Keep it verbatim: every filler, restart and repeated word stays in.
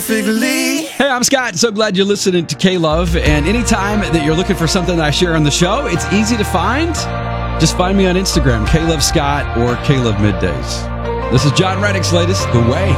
Fig Lee. Hey, I'm Scott. So glad you're listening to K-Love. And anytime that you're looking for something that I share on the show, it's easy to find. Just find me on Instagram, K-Love Scott or K-Love Middays. This is John Reddick's latest, The Way.